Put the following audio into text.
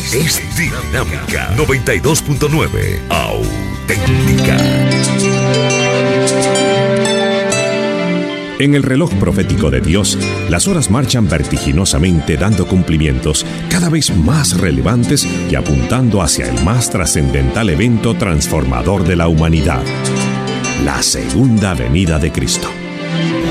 es dinámica. 92.9, auténtica. En el reloj profético de Dios, las horas marchan vertiginosamente dando cumplimientos cada vez más relevantes y apuntando hacia el más trascendental evento transformador de la humanidad, la segunda venida de Cristo.